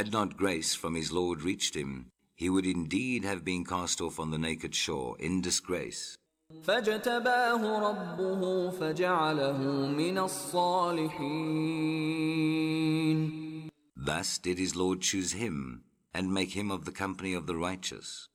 Had not grace from his Lord reached him, he would indeed have been cast off on the naked shore in disgrace. فاجتباه ربه فجعله من الصالحين. Thus did his Lord choose him and make him of the company of the righteous.